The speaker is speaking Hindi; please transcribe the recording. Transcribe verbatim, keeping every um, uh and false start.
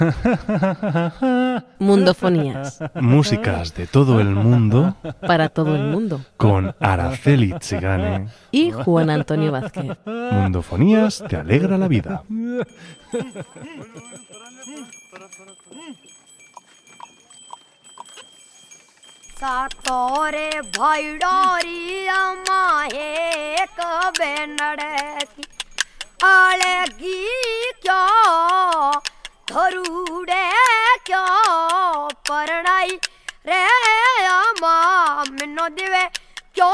Mundofonías. Músicas de todo el mundo. Para todo el mundo. Con Araceli Tsigane. Y Juan Antonio Vázquez. Mundofonías te alegra la vida. सातोरे भाईडोरी माहे कबे नड़की आलेगी क्या धरूड़े क्या परणाई रे अमा मिनो दिवे